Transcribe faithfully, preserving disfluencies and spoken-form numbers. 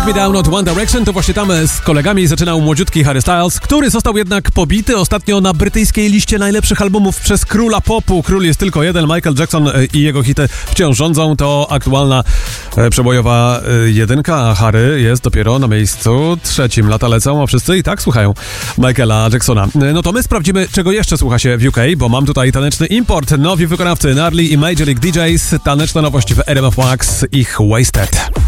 Me Down od One Direction, to właśnie tam z kolegami zaczynał młodziutki Harry Styles, który został jednak pobity ostatnio na brytyjskiej liście najlepszych albumów przez króla popu. Król jest tylko jeden, Michael Jackson i jego hity wciąż rządzą. To aktualna przebojowa jedynka, a Harry jest dopiero na miejscu trzecim. Lata lecą, a wszyscy i tak słuchają Michaela Jacksona. No to my sprawdzimy, czego jeszcze słucha się w U K, bo mam tutaj taneczny import. Nowi wykonawcy Gnarly i Major League D Js, taneczna nowość w R M F Wax, ich Wasted.